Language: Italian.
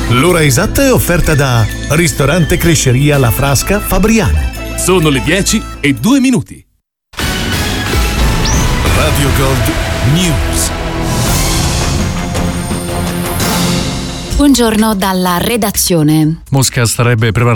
L'ora esatta è offerta da Ristorante Cresceria La Frasca Fabriano. Sono le 10:02. Radio Gold News. Buongiorno dalla redazione. Mosca starebbe preparando